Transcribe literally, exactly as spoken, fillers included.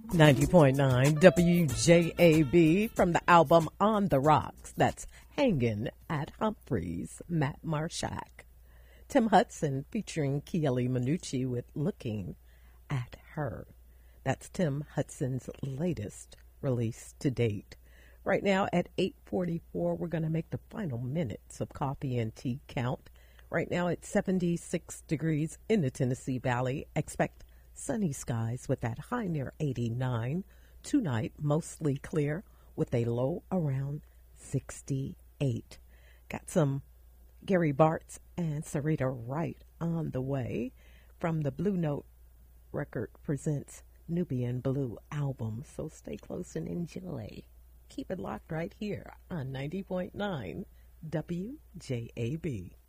ninety point nine W J A B from the album On the Rocks. That's Hangin' at Humphreys, Matt Marshak. Tim Hudson featuring Kieli Minucci with Looking at Her. That's Tim Hudson's latest release to date. Right now at eight forty-four, we're going to make the final minutes of coffee and tea count. Right now it's seventy-six degrees in the Tennessee Valley. Expect sunny skies with that high near eighty-nine. Tonight, mostly clear with a low around sixty-eight. Got some Gary Bartz and Sarita Wright on the way from the Blue Note Record presents Nubian Blue album. So stay close and enjoy. Keep it locked right here on ninety point nine W J A B.